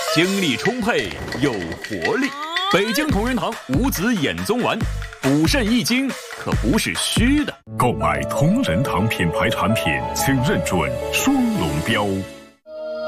精力充沛有活力。北京同仁堂五子衍宗丸，补肾益精，可不是虚的。 购买同仁堂品牌产品，请认准双龙标。